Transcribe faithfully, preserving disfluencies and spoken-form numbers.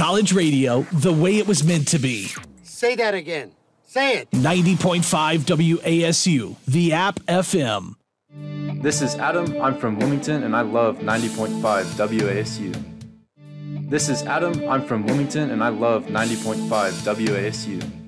college radio the way it was meant to be. Say that again. Say it. ninety point five W A S U, the app F M. This is Adam. I'm from Wilmington, and I love ninety point five W A S U. This is Adam. I'm from Wilmington, and I love ninety point five W A S U.